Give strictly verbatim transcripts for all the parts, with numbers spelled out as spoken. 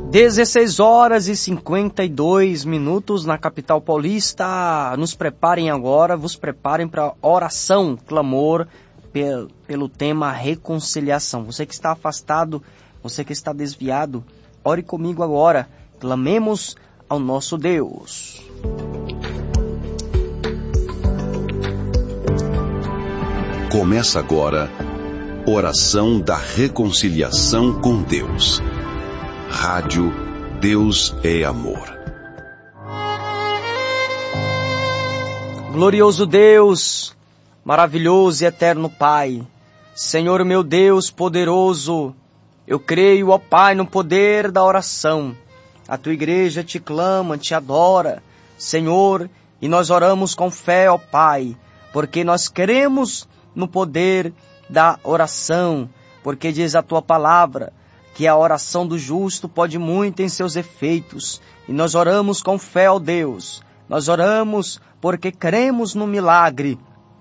dezesseis horas e cinquenta e dois minutos na capital paulista. Nos preparem agora, vos preparem para oração, clamor pel, pelo tema reconciliação. Você que está afastado, você que está desviado, ore comigo agora. Clamemos ao nosso Deus. Começa agora, oração da reconciliação com Deus. Rádio Deus é Amor. Glorioso Deus, maravilhoso e eterno Pai, Senhor meu Deus poderoso, eu creio, ó Pai, no poder da oração. A tua igreja te clama, te adora, Senhor, e nós oramos com fé, ó Pai, porque nós cremos no poder da oração, porque diz a tua palavra que a oração do justo pode muito em seus efeitos, e nós oramos com fé, ó Deus, nós oramos porque cremos no milagre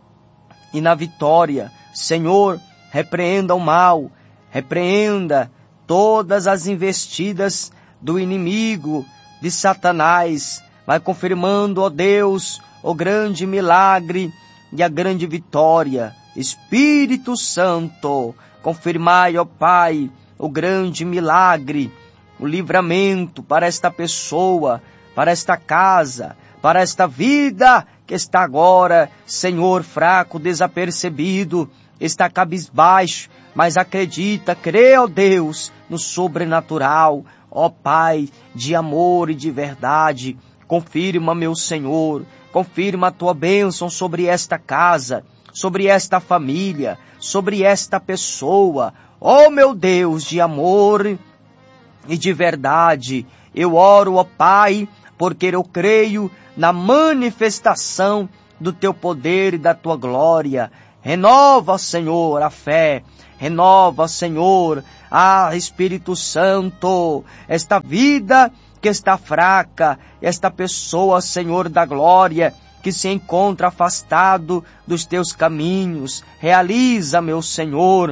e na vitória. Senhor, repreenda o mal, repreenda todas as investidas do inimigo, de Satanás, vai confirmando, ó Deus, o grande milagre e a grande vitória. Espírito Santo, confirmai, ó Pai, o grande milagre, o livramento para esta pessoa, para esta casa, para esta vida que está agora, Senhor, fraco, desapercebido, está cabisbaixo, mas acredita, crê, ó Deus, no sobrenatural, ó Pai, de amor e de verdade. Confirma, meu Senhor, confirma a tua bênção sobre esta casa, sobre esta família, sobre esta pessoa. Ó meu Deus de amor e de verdade, eu oro, ó Pai, porque eu creio na manifestação do teu poder e da tua glória. Renova, Senhor, a fé, renova, Senhor, ah, Espírito Santo, esta vida que está fraca, esta pessoa, Senhor da glória, que se encontra afastado dos teus caminhos. Realiza, meu Senhor,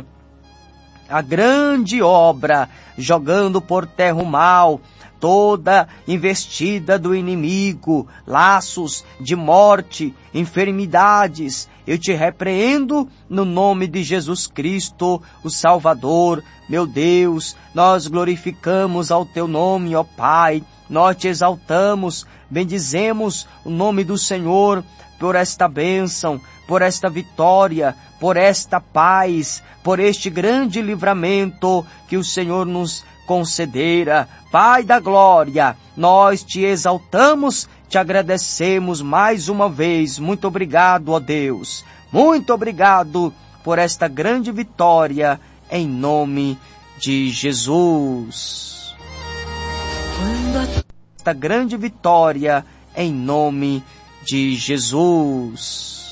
a grande obra, jogando por terra o mal, toda investida do inimigo, laços de morte, enfermidades. Eu te repreendo no nome de Jesus Cristo, o Salvador. Meu Deus, nós glorificamos ao teu nome, ó Pai, nós te exaltamos, bendizemos o nome do Senhor por esta bênção, por esta vitória, por esta paz, por este grande livramento que o Senhor nos concedera. Pai da glória, nós te exaltamos, te agradecemos mais uma vez. Muito obrigado, ó Deus. Muito obrigado por esta grande vitória, em nome de Jesus. Esta grande vitória, em nome de Jesus.